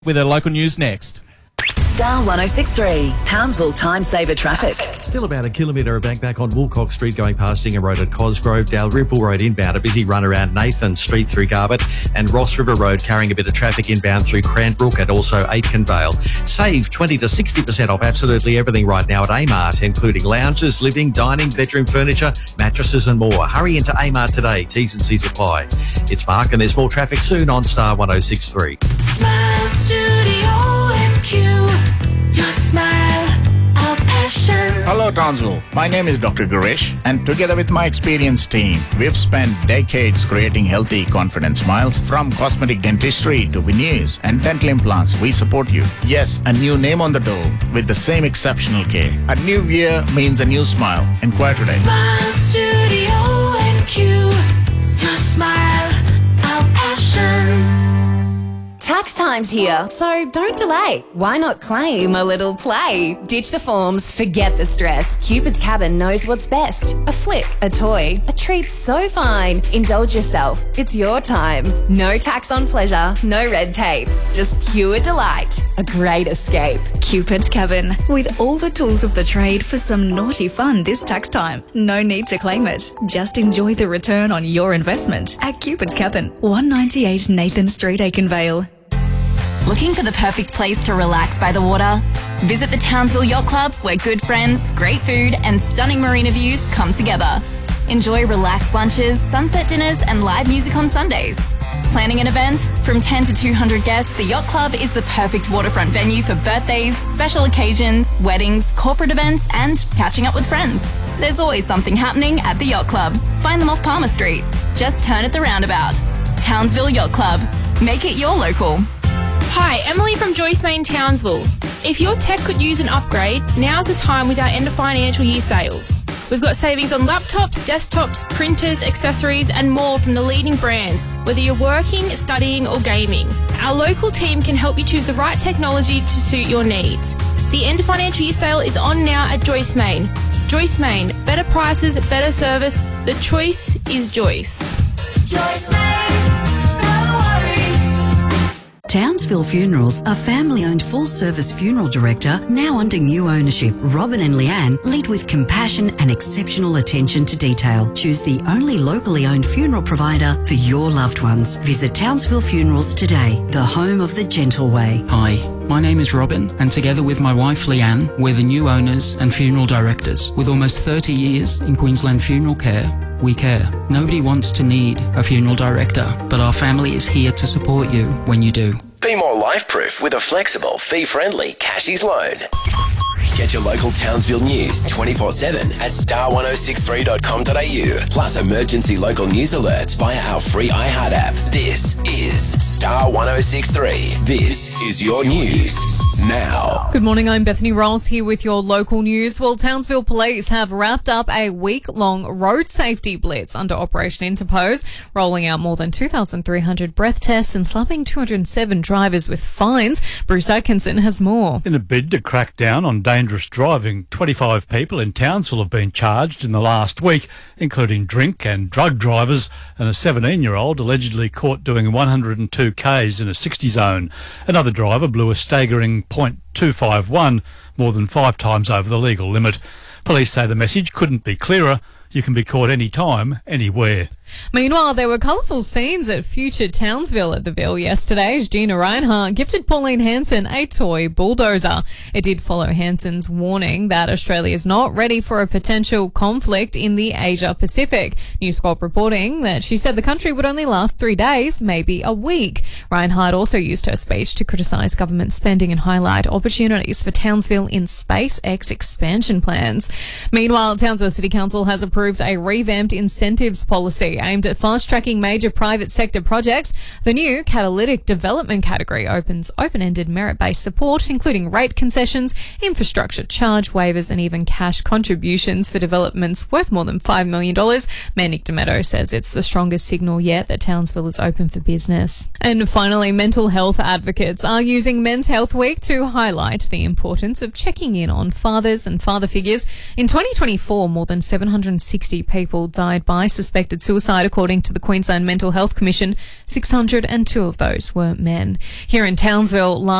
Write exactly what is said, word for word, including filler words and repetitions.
With our local news next. Star one oh six three, Townsville Time Saver Traffic. Still about a kilometre of back back on Woolcock Street going past Dinger Road at Cosgrove, Dalrymple Road inbound, a busy run around Nathan Street through Garbutt, and Ross River Road carrying a bit of traffic inbound through Cranbrook and also Aitken Vale. Save twenty to sixty percent off absolutely everything right now at Amart, including lounges, living, dining, bedroom furniture, mattresses and more. Hurry into Amart today. T's and C's apply. It's Mark and there's more traffic soon on Star one oh six three. Smile Studio M Q. Your smile, our passion. Hello Townsville, my name is Doctor Gurish and together with my experienced team, we've spent decades creating healthy, confident smiles. From cosmetic dentistry to veneers and dental implants, we support you. Yes, a new name on the door with the same exceptional care. A new year means a new smile. Inquire today. Smile Studio M Q. Your smile, our passion. Tax time's here, so don't delay. Why not claim a little play? Ditch the forms, forget the stress. Cupid's Cabin knows what's best. A flick, a toy, a treat so fine. Indulge yourself. It's your time. No tax on pleasure, no red tape. Just pure delight. A great escape. Cupid's Cabin, with all the tools of the trade for some naughty fun this tax time. No need to claim it. Just enjoy the return on your investment at Cupid's Cabin, one ninety-eight Nathan Street, Aikenvale. Looking for the perfect place to relax by the water? Visit the Townsville Yacht Club, where good friends, great food and stunning marina views come together. Enjoy relaxed lunches, sunset dinners and live music on Sundays. Planning an event? From ten to two hundred guests, the Yacht Club is the perfect waterfront venue for birthdays, special occasions, weddings, corporate events and catching up with friends. There's always something happening at the Yacht Club. Find them off Palmer Street. Just turn at the roundabout. Townsville Yacht Club. Make it your local. Hi, Emily from Joyce Main Townsville. If your tech could use an upgrade, now's the time with our end of financial year sale. We've got savings on laptops, desktops, printers, accessories and more from the leading brands, whether you're working, studying or gaming. Our local team can help you choose the right technology to suit your needs. The end of financial year sale is on now at Joyce Main. Joyce Main, better prices, better service. The choice is Joyce. Joyce Main. Townsville Funerals, a family-owned full-service funeral director, now under new ownership. Robin and Leanne lead with compassion and exceptional attention to detail. Choose the only locally owned funeral provider for your loved ones. Visit Townsville Funerals today, the home of the gentle way. Hi, my name is Robin, and together with my wife Leanne, we're the new owners and funeral directors. With almost thirty years in Queensland funeral care, we care. Nobody wants to need a funeral director, but our family is here to support you when you do. Be more life-proof with a flexible, fee-friendly Cashies loan. Get your local Townsville news twenty-four seven at star one oh six three dot com dot a u, plus emergency local news alerts via our free iHeart app. This is Star one oh six three. This is your news now. Good morning, I'm Bethany Ross here with your local news. Well, Townsville Police have wrapped up a week-long road safety blitz under Operation Interpose, rolling out more than two thousand three hundred breath tests and slapping two hundred seven drivers with fines. Bruce Atkinson has more. In a bid to crack down on dangerous driving, twenty-five people in Townsville have been charged in the last week, including drink and drug drivers, and a seventeen-year-old allegedly caught doing one hundred two kays in a sixty zone. Another driver blew a staggering point two five one, more than five times over the legal limit. Police say the message couldn't be clearer. You can be caught any time, anywhere. Meanwhile, there were colourful scenes at Future Townsville at the Ville yesterday as Gina Reinhardt gifted Pauline Hanson a toy bulldozer. It did follow Hanson's warning that Australia is not ready for a potential conflict in the Asia-Pacific. News Corp reporting that she said the country would only last three days, maybe a week. Reinhardt also used her speech to criticise government spending and highlight opportunities for Townsville in SpaceX expansion plans. Meanwhile, Townsville City Council has approved a revamped incentives policy aimed at fast-tracking major private sector projects. The new catalytic development category opens open-ended merit-based support, including rate concessions, infrastructure charge waivers, and even cash contributions for developments worth more than five million dollars. Mayor Nick D'Amato says it's the strongest signal yet that Townsville is open for business. And finally, mental health advocates are using Men's Health Week to highlight the importance of checking in on fathers and father figures. In twenty twenty-four, more than seven hundred sixty people died by suspected suicide suicide, according to the Queensland Mental Health Commission. six hundred two of those were men. Here in Townsville,